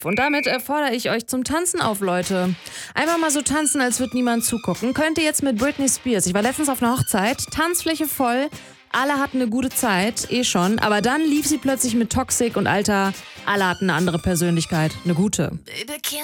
Und damit fordere ich euch zum Tanzen auf, Leute. Einfach mal so tanzen, als würde niemand zugucken. Könnt ihr jetzt mit Britney Spears. Ich war letztens auf einer Hochzeit, Tanzfläche voll, alle hatten eine gute Zeit, schon. Aber dann lief sie plötzlich mit Toxic und Alter, alle hatten eine andere Persönlichkeit, eine gute.